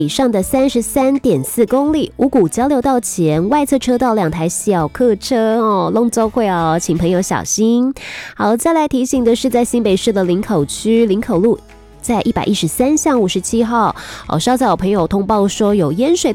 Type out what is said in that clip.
以上的33.4公里，五股交流道前外侧车道2台小客车哦，弄走会哦，请朋友小心。好，再来提醒的是，在新北市的林口区林口路，在113巷57号哦，稍早有朋友通报说有淹水的